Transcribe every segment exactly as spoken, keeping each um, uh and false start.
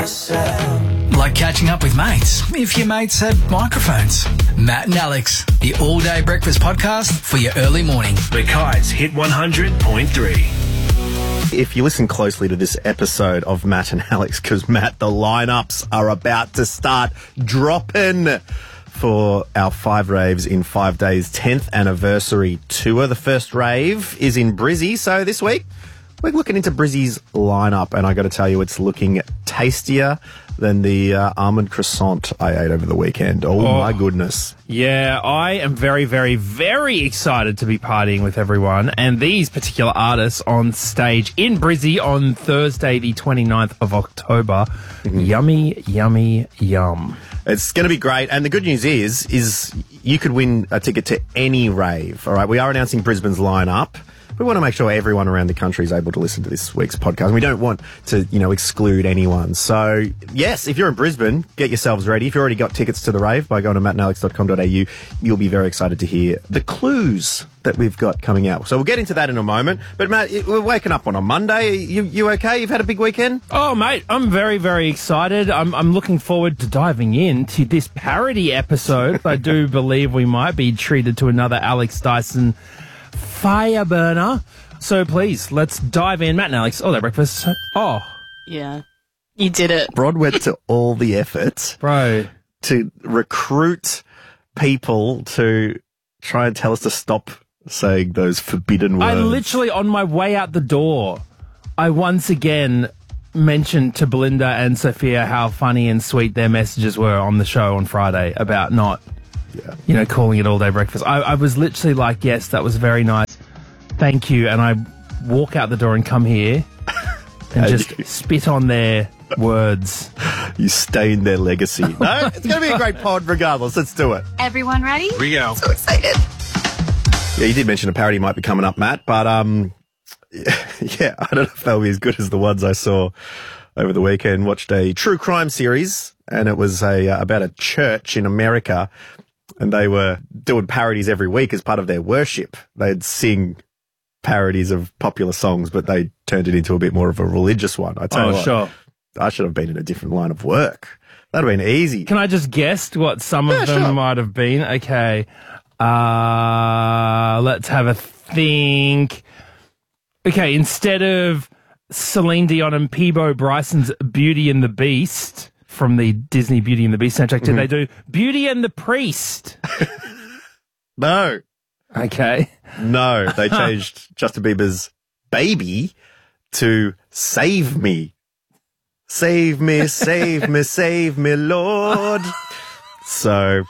Like catching up with mates, if your mates had microphones. Matt and Alex, the all-day breakfast podcast for your early morning. Mackay's Hit one hundred point three. If you listen closely to this episode of Matt and Alex, because Matt, the lineups are about to start dropping for our five raves in five days, tenth anniversary tour. The first rave is in Brizzy, so this week we're looking into Brizzy's lineup, and I got to tell you, it's looking tastier than the uh, almond croissant I ate over the weekend. Oh, oh, my goodness. Yeah, I am very, very, very excited to be partying with everyone and these particular artists on stage in Brizzy on Thursday, the twenty-ninth of October. Mm-hmm. Yummy, yummy, yum. It's going to be great. And the good news is, is you could win a ticket to any rave. All right, we are announcing Brisbane's lineup. We want to make sure everyone around the country is able to listen to this week's podcast. We don't want to, you know, exclude anyone. So, yes, if you're in Brisbane, get yourselves ready. If you've already got tickets to the rave by going to matt and alex dot com dot a u, you'll be very excited to hear the clues that we've got coming out. So we'll get into that in a moment. But, Matt, we're waking up on a Monday. You, you okay? You've had a big weekend? Oh, mate, I'm very, very excited. I'm, I'm looking forward to diving into this parody episode. I do believe we might be treated to another Alex Dyson fire burner. So please, let's dive in. Matt and Alex, all that breakfast. Oh. Yeah. You did it. Rod went to all the efforts. Bro. To recruit people to try and tell us to stop saying those forbidden words. I literally, on my way out the door, I once again mentioned to Belinda and Sophia how funny and sweet their messages were on the show on Friday about not Yeah. you know, calling it all-day breakfast. I, I was literally like, yes, that was very nice. Thank you. And I walk out the door and come here and just you, spit on their words. You stain their legacy. No, it's going to be a great pod regardless. Let's do it. Everyone ready? Here we go. So excited. Yeah, you did mention a parody might be coming up, Matt, but um, yeah, I don't know if they'll be as good as the ones I saw over the weekend. Watched a true crime series, and it was a uh, about a church in America. And they were doing parodies every week as part of their worship. They'd sing parodies of popular songs, but they turned it into a bit more of a religious one. I tell oh, you what, sure. I should have been in a different line of work. That'd have been easy. Can I just guess what some of yeah, them sure. might have been? Okay. Uh, let's have a think. Okay, instead of Celine Dion and Peabo Bryson's Beauty and the Beast from the Disney Beauty and the Beast soundtrack, did mm-hmm. they do Beauty and the Priest? No. Okay. No, they changed Justin Bieber's Baby to Save Me. Save me, save me, save me, Lord. So,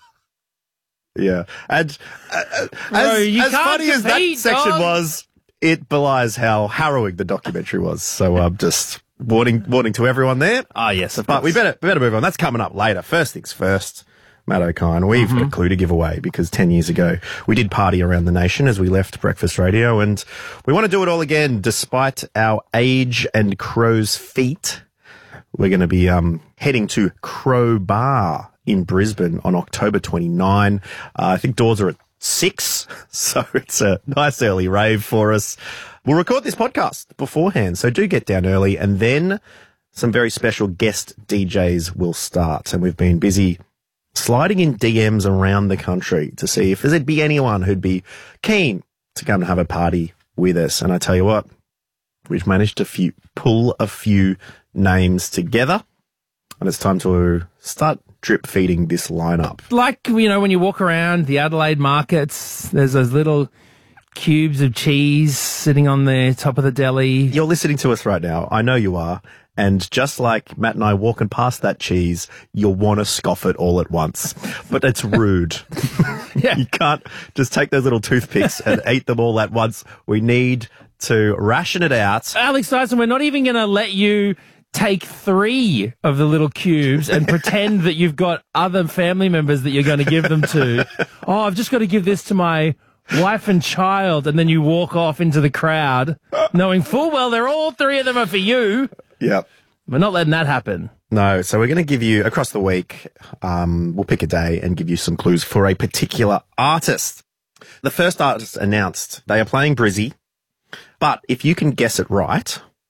yeah. And uh, Bro, as, you as can't funny as that compete, section dog. was, it belies how harrowing the documentary was. So I'm um, just warning warning to everyone there. Ah, yes, of But course. we better, we better move on. That's coming up later. First things first. Matt O'Kine, we've Mm-hmm. got a clue to give away because ten years ago we did party around the nation as we left Breakfast Radio, and we want to do it all again despite our age and crow's feet. We're going to be um, heading to Crow Bar in Brisbane on October twenty-ninth. Uh, I think doors are at six, so it's a nice early rave for us. We'll record this podcast beforehand, so do get down early, and then some very special guest D Js will start, and we've been busy sliding in D Ms around the country to see if there'd be anyone who'd be keen to come and have a party with us. And I tell you what, we've managed to few, pull a few names together, and it's time to start drip feeding this lineup. Like, you know, when you walk around the Adelaide markets, there's those little cubes of cheese sitting on the top of the deli. You're listening to us right now. I know you are. And just like Matt and I walking past that cheese, you'll want to scoff it all at once. But it's rude. Yeah. You can't just take those little toothpicks and eat them all at once. We need to ration it out. Alex Dyson, we're not even going to let you take three of the little cubes and pretend that you've got other family members that you're going to give them to. Oh, I've just got to give this to my wife and child. And then you walk off into the crowd knowing full well they're all three of them are for you. Yep. We're not letting that happen. No, so we're going to give you, across the week, um, we'll pick a day and give you some clues for a particular artist. The first artist announced they are playing Brizzy, but if you can guess it right,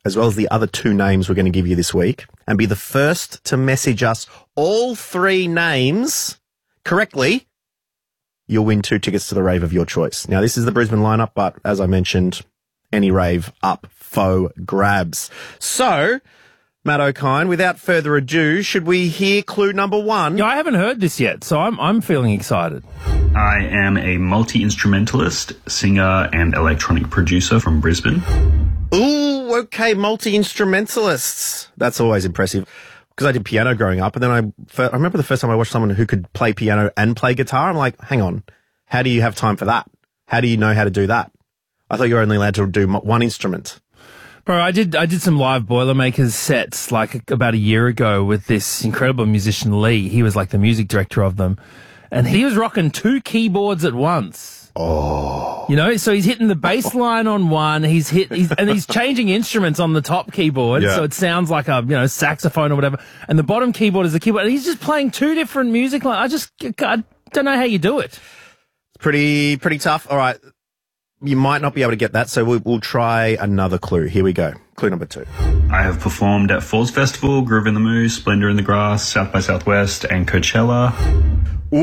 as well as the other two names we're going to give you this week, and be the first to message us all three names correctly, you'll win two tickets to the rave of your choice. Now, this is the Brisbane lineup, but as I mentioned, any rave up for grabs. So, Matt O'Kine, without further ado, should we hear clue number one? Yeah, I haven't heard this yet, so I'm I'm feeling excited. I am a multi-instrumentalist, singer, and electronic producer from Brisbane. Ooh, okay, multi-instrumentalists. That's always impressive. Because I did piano growing up, and then I, I remember the first time I watched someone who could play piano and play guitar. I'm like, hang on, how do you have time for that? How do you know how to do that? I thought you were only allowed to do one instrument. Bro, I did I did some live Boilermakers sets like about a year ago with this incredible musician Lee. He was like the music director of them, and he was rocking two keyboards at once. Oh, you know, so he's hitting the bass line on one, he's hit, he's, and he's changing instruments on the top keyboard, yeah. so it sounds like a, you know, saxophone or whatever, and the bottom keyboard is the keyboard, and he's just playing two different music lines. I just, I don't know how you do it. Pretty, pretty tough. All right. You might not be able to get that, so we'll, we'll try another clue. Here we go. Clue number two. I have performed at Falls Festival, Groove in the Moose, Splendor in the Grass, South by Southwest, and Coachella. Ooh!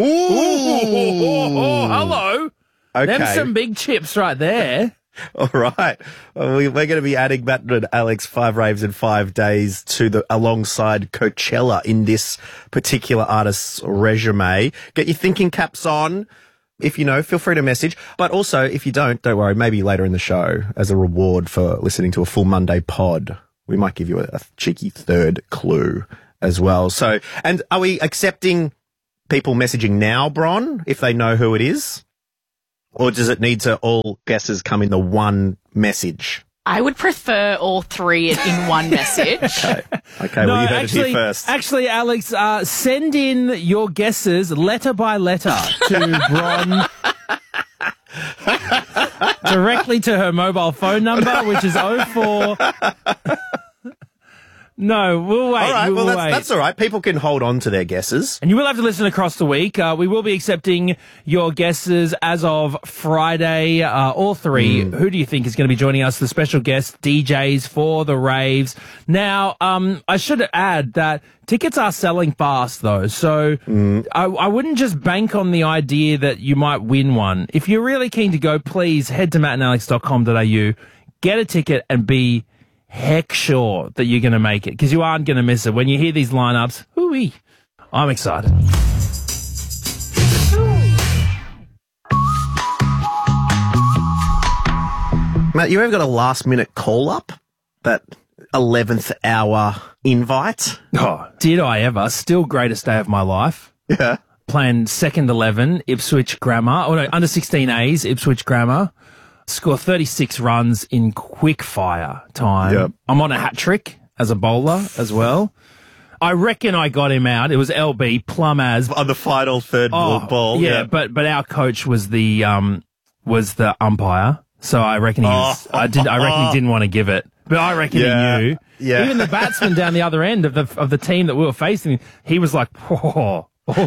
Ooh, oh, hello! Okay. Them some big chips right there. All right. Well, we- we're going to be adding Matt and Alex five raves in five days to the alongside Coachella in this particular artist's resume. Get your thinking caps on. If you know, feel free to message. But also, if you don't, don't worry. Maybe later in the show, as a reward for listening to a full Monday pod, we might give you a, a cheeky third clue as well. So, and are we accepting people messaging now, Bron, if they know who it is? Or does it need to all guesses come in the one message? I would prefer all three in one message. Okay, okay. Well, you heard actually, it here first. Actually, Alex, uh, send in your guesses letter by letter to Bron. Directly to her mobile phone number, which is oh four. No, we'll wait. All right, we'll well, that's, wait. that's all right. People can hold on to their guesses. And you will have to listen across the week. Uh, we will be accepting your guesses as of Friday. Uh, all three. Mm. Who do you think is going to be joining us? The special guest D Js for the raves. Now, um, I should add that tickets are selling fast, though. So mm. I, I wouldn't just bank on the idea that you might win one. If you're really keen to go, please head to matt and alex dot com dot a u, get a ticket, and be heck sure that you're going to make it, because you aren't going to miss it. When you hear these lineups, hooey, I'm excited. Matt, you ever got a last minute call up? That eleventh hour invite? Oh, did I ever? Still greatest day of my life. Yeah. Playing second eleven, Ipswich Grammar. Oh no, under sixteen A's, Ipswich Grammar. Score thirty-six runs in quick fire time. Yep. I'm on a hat trick as a bowler as well. I reckon I got him out. It was L B, plum as. On the final third Oh, ball. yeah, but but our coach was the um was the umpire, so I reckon he was, Oh. I did I reckon he didn't want to give it, but I reckon Yeah, he knew. yeah. Even the batsman down the other end of the of the team that we were facing, he was like, oh,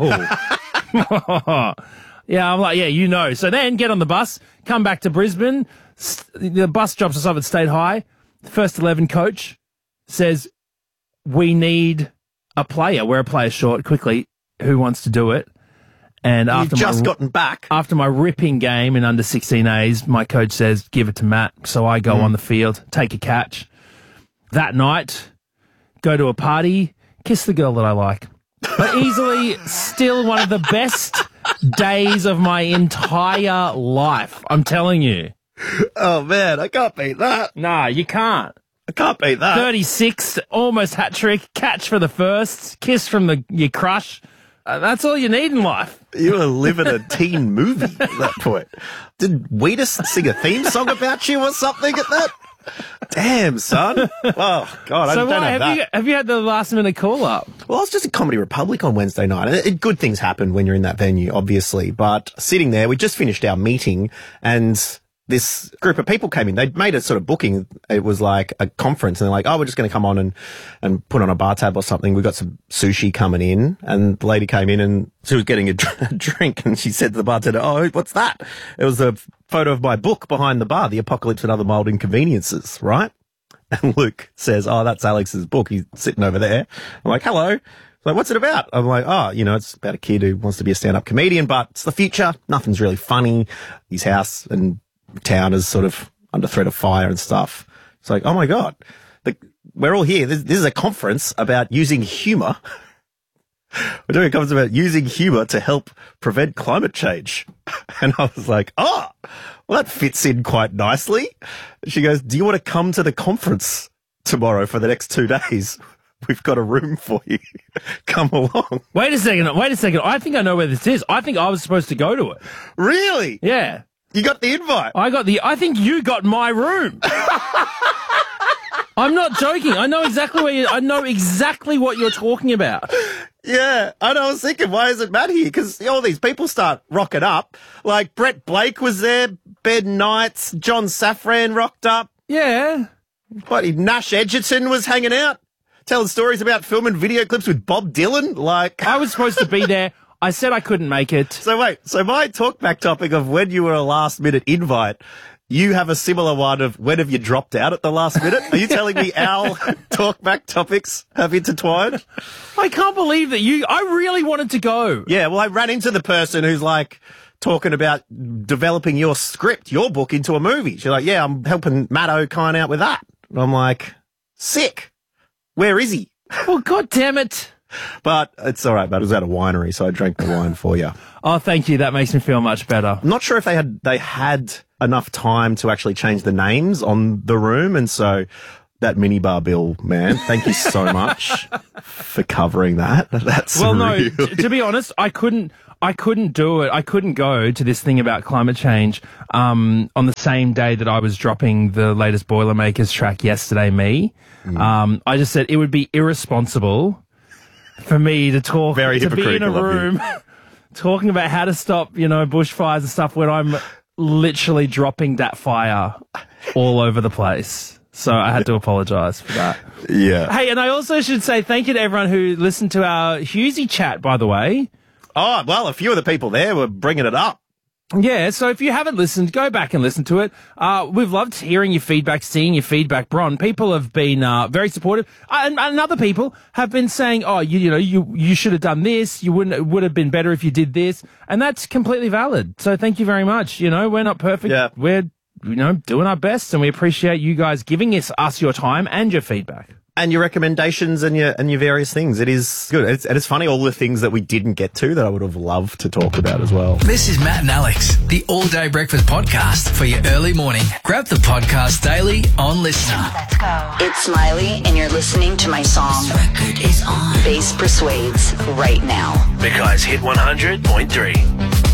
oh. Yeah, I'm like, yeah, you know. So then get on the bus, come back to Brisbane. St- the bus drops us off at State High. The first eleven coach says, we need a player. We're a player short. Quickly, who wants to do it? And You've after just my, gotten back. after my ripping game in under sixteen A's, my coach says, give it to Matt. So I go Mm. on the field, take a catch. That night, go to a party, kiss the girl that I like. But easily still one of the best days of my entire life. I'm telling you. Oh, man, I can't beat that. Nah, you can't. I can't beat that. thirty-six, almost hat trick, catch for the first, kiss from the your crush. Uh, that's all you need in life. You were living a teen movie at that point. Did Wheatus sing a theme song about you or something at that? Damn, son. Oh, God, I So don't why, have have that. you have you had the last minute call up? Well, I was just at Comedy Republic on Wednesday night. And it, good things happen when you're in that venue, obviously. But sitting there, we just finished our meeting and this group of people came in. They'd made a sort of booking. It was like a conference and they're like, oh, we're just going to come on and, and put on a bar tab or something. We got some sushi coming in, and the lady came in and she was getting a, dr- a drink, and she said to the bartender, oh, what's that? It was a photo of my book behind the bar, The Apocalypse and Other Mild Inconveniences, right? And Luke says, oh, that's Alex's book. He's sitting over there. I'm like, hello. Like, what's it about? I'm like, oh, you know, it's about a kid who wants to be a stand-up comedian, but it's the future. Nothing's really funny. His house and town is sort of under threat of fire and stuff. It's like, oh my God, the, we're all here. This, this is a conference about using humor. We're doing a conference about using humor to help prevent climate change. And I was like, oh, well, that fits in quite nicely. She goes, do you want to come to the conference tomorrow for the next two days? We've got a room for you. Come along. Wait a second. Wait a second. I think I know where this is. I think I was supposed to go to it. Really? Yeah. You got the invite? I got the, I think you got my room. I'm not joking. I know exactly where you, I know exactly what you're talking about. Yeah. And I was thinking, why isn't Matt here? Because all these people start rocking up. Like Brett Blake was there, Ben Knights, John Safran rocked up. Yeah. What, Nash Edgerton was hanging out, telling stories about filming video clips with Bob Dylan. Like, I was supposed to be there. I said I couldn't make it. So wait, so my talkback topic of when you were a last minute invite, you have a similar one of when have you dropped out at the last minute? Are you telling me our talkback topics have intertwined? I can't believe that you, I really wanted to go. Yeah, well, I ran into the person who's like talking about developing your script, your book into a movie. She's like, yeah, I'm helping Matt O'Kine out with that. And I'm like, sick. Where is he? Well, God damn it. But it's all right, but it was at a winery, so I drank the wine for you. Oh, thank you. That makes me feel much better. I'm not sure if they had they had enough time to actually change the names on the room, and so that minibar bill, man, thank you so much for covering that. That's well, no, really... t- to be honest, I couldn't. I couldn't do it. I couldn't go to this thing about climate change um, on the same day that I was dropping the latest Boilermakers track, Yesterday Me. Mm. Um, I just said it would be irresponsible for me to talk, Very to be in a room talking about how to stop, you know, bushfires and stuff when I'm literally dropping that fire all over the place. So I had to apologise for that. Yeah. Hey, and I also should say thank you to everyone who listened to our Hughesy chat, by the way. Oh, well, a few of the people there were bringing it up. Yeah, so if you haven't listened, go back and listen to it. Uh, we've loved hearing your feedback, seeing your feedback, Bron. People have been uh, very supportive, uh, and, and other people have been saying, "Oh, you, you know, you you should have done this. You wouldn't. It would have been better if you did this," and that's completely valid. So thank you very much. You know, we're not perfect. Yeah. We're you know doing our best, and we appreciate you guys giving us us your time and your feedback. And your recommendations and your and your various things. It is good. It's, and it's funny, all the things that we didn't get to that I would have loved to talk about as well. This is Matt and Alex, the All Day Breakfast podcast for your early morning. Grab the podcast daily on Listener. Let's go. It's Smiley, and you're listening to my song. This record is on. Bass Persuades right now. Because Hit one hundred point three.